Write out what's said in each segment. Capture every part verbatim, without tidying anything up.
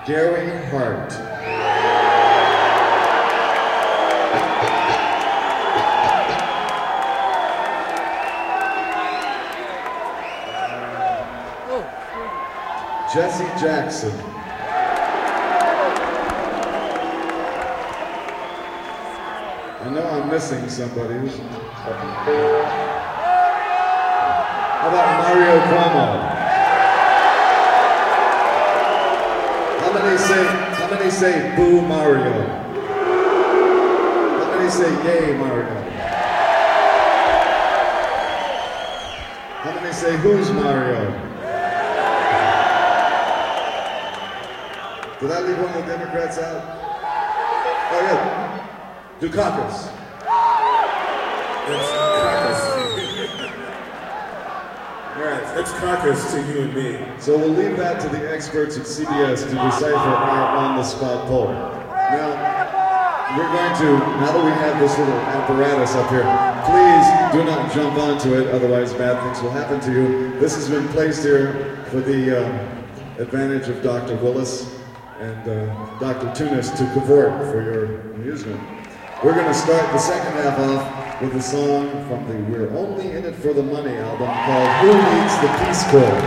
Gary Hart. Jesse Jackson. I know I'm missing somebody. How about Mario Cuomo? How many say, how many say boo Mario? How many say yay Mario? How many say who's Mario? Did I leave one of the Democrats out? Oh yeah, Dukakis. It's caucus. Right, it's caucus to you and me. So we'll leave that to the experts at C B S to decipher our on-the-spot poll. Now, we're going to, now that we have this little apparatus up here, please do not jump onto it, otherwise bad things will happen to you. This has been placed here for the uh, advantage of Doctor Willis and uh, Doctor Tunis to cavort for your amusement. We're going to start the second half off with a song from the We're Only In It For The Money album called Who Needs the Peace Corps?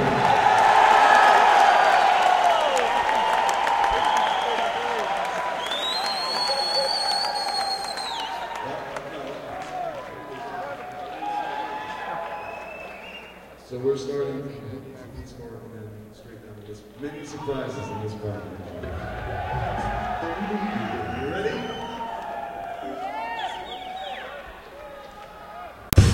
So we're starting with the Peace Corps and then straight down to this. Many surprises in this part. You ready?